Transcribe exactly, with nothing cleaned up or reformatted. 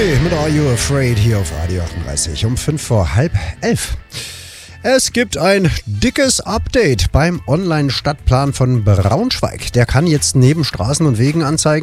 Journey mit Are You Afraid hier auf Radio achtunddreißig um fünf vor halb elf. Es gibt ein dickes Update beim Online-Stadtplan von Braunschweig. Der kann jetzt neben Straßen und Wegen anzeigen,